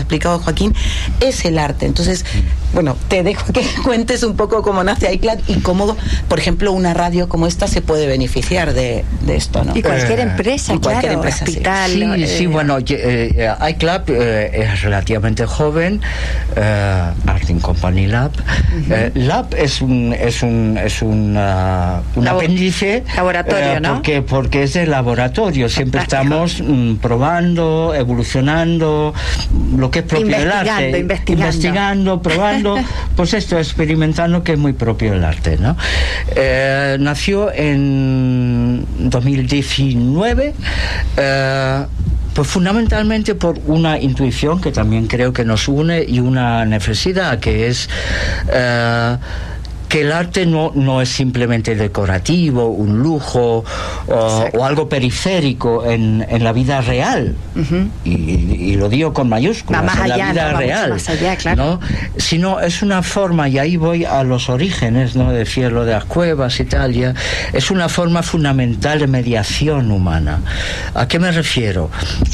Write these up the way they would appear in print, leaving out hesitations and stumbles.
explicado Joaquín, es el arte. Entonces, bueno, te dejo que cuentes un poco cómo nace iClub y cómo, por ejemplo, una radio como esta se puede beneficiar de esto, ¿no? Y cualquier empresa, y cualquier claro, empresa, hospital. Sí, bueno, iClub es relativamente joven, Art Company Lab. Lab es un apéndice, laboratorio, ¿no? Porque es de laboratorio. Siempre estamos probando, evolucionando, lo que es propio del arte, investigando, probando, pues esto, experimentando, que es muy propio del arte, ¿no? Nació en 2019, pues fundamentalmente por una intuición que también creo que nos une y una necesidad que es que el arte no es simplemente decorativo, un lujo o algo periférico en la vida real, y lo digo con mayúsculas, más allá, la vida real, más allá, claro, ¿no? Sino es una forma, y ahí voy a los orígenes, ¿no? Decía lo de las cuevas, Italia, es una forma fundamental de mediación humana. ¿A qué me refiero?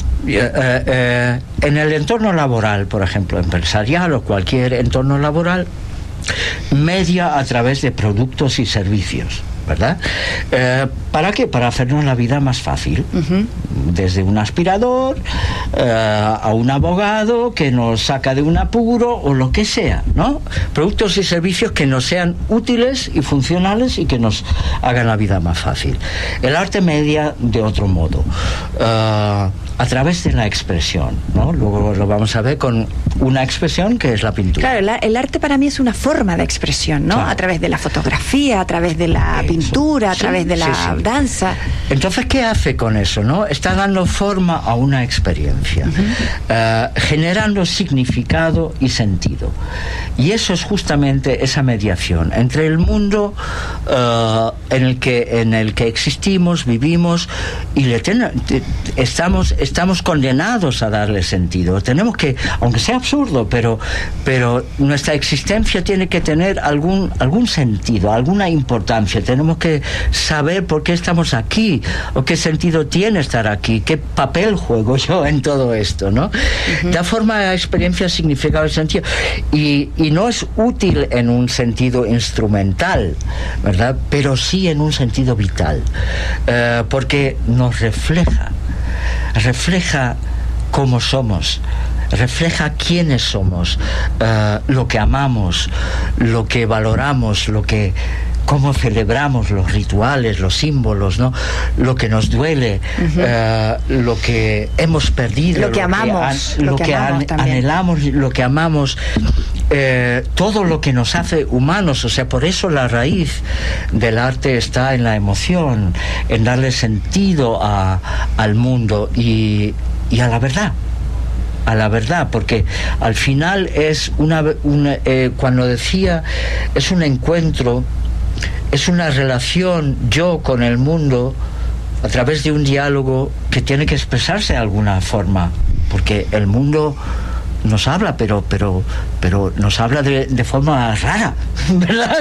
En el entorno laboral, por ejemplo, empresarial o cualquier entorno laboral, media a través de productos y servicios, ¿verdad? ¿Para qué? Para hacernos la vida más fácil. Desde un aspirador a un abogado que nos saca de un apuro o lo que sea, ¿no? Productos y servicios que nos sean útiles y funcionales y que nos hagan la vida más fácil. El arte media de otro modo, a través de la expresión, ¿no? Luego lo vamos a ver con una expresión que es la pintura. Claro, el arte para mí es una forma de expresión, ¿no? Claro. A través de la fotografía, a través de la pintura, a través de la danza. Entonces, ¿qué hace con eso, no? Está dando forma a una experiencia, generando significado y sentido. Y eso es justamente esa mediación entre el mundo en el que existimos, vivimos, y estamos condenados a darle sentido. Tenemos que, aunque sea absurdo, pero nuestra existencia tiene que tener algún sentido, alguna importancia. Tenemos que saber por qué estamos aquí, o qué sentido tiene estar aquí, qué papel juego yo en todo esto, ¿no? Da forma a experiencia, significado y sentido. Y no es útil en un sentido instrumental, ¿verdad? Pero sí en un sentido vital, porque nos refleja cómo somos, refleja quiénes somos, lo que amamos, lo que valoramos, cómo celebramos los rituales, los símbolos, ¿no? Lo que nos duele, lo que hemos perdido, lo que amamos, anhelamos, lo que amamos, todo lo que nos hace humanos. O sea, por eso la raíz del arte está en la emoción, en darle sentido al mundo y a la verdad. A la verdad, porque al final es cuando decía, es un encuentro, es una relación yo con el mundo a través de un diálogo que tiene que expresarse de alguna forma, porque el mundo nos habla, pero nos habla de forma rara, ¿verdad?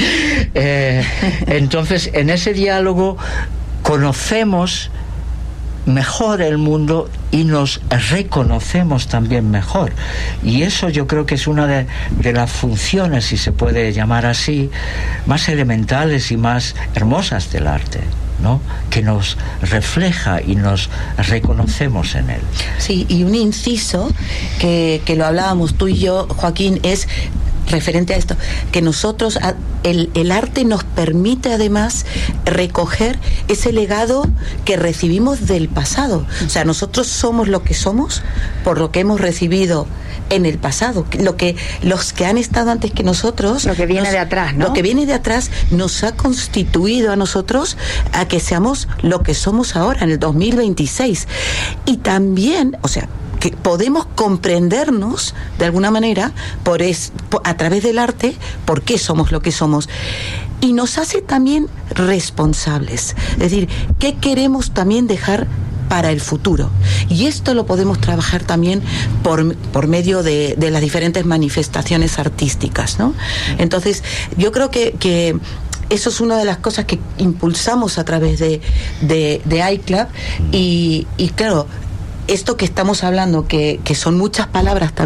Entonces, en ese diálogo conocemos mejor el mundo y nos reconocemos también mejor, y eso yo creo que es una de las funciones, si se puede llamar así, más elementales y más hermosas del arte, ¿no? Que nos refleja y nos reconocemos en él. Sí, y un inciso que lo hablábamos tú y yo, Joaquín, es referente a esto, que nosotros, el arte nos permite además recoger ese legado que recibimos del pasado. O sea, nosotros somos lo que somos por lo que hemos recibido en el pasado, los que han estado antes que nosotros, lo que viene de atrás, ¿no? Lo que viene de atrás nos ha constituido a nosotros a que seamos lo que somos ahora en el 2026. Y también, o sea, que podemos comprendernos de alguna manera a través del arte por qué somos lo que somos, y nos hace también responsables, es decir, qué queremos también dejar para el futuro, y esto lo podemos trabajar también por medio de las diferentes manifestaciones artísticas, ¿no? Entonces yo creo que eso es una de las cosas que impulsamos a través de iClub, y claro, esto que estamos hablando, que son muchas palabras también